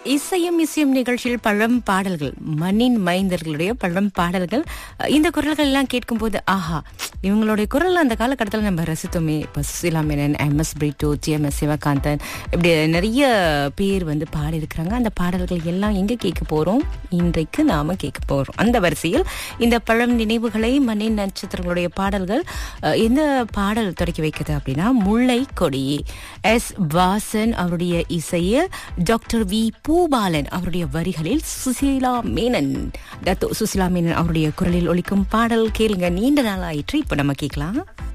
இசையும் இசையும் நிகழ்ச்சியில் பழம் பாடல்கள், மண்ணின் மைந்தர்களுடைய பழம் பாடல்கள். இந்த குரல்கள் எல்லாம் கேட்கும்போது ஆஹா, இவங்களுடைய குரல் அந்த காலகட்டத்தில் நம்ம ரசித்தோமே. இப்போ சுசீலா மேனன், MS பிரிட்டோ, TMS சிவகாந்தன், இப்படி நிறைய பேர் வந்து பாடியிருக்கிறாங்க. அந்த பாடல்கள் எல்லாம் எங்க கேட்க போறோம்? இன்றைக்கு நாம கேட்க போறோம். அந்த வரிசையில் இந்த பழம் நினைவுகளை, மண்ணின் நட்சத்திரங்களுடைய பாடல்கள், எந்த பாடல் தொடக்கி வைக்குது அப்படின்னா முல்லை கொடியே. வாசன் அவருடைய இசையில் டாக்டர் பூபாலன் அவருடைய வரிகளில் சுசீலா மேனன் அவருடைய குரலில் ஒலிக்கும் பாடல் கேளுங்க. நீண்ட நாள் ஆயிற்று, இப்ப நம்ம கேட்கலாம்.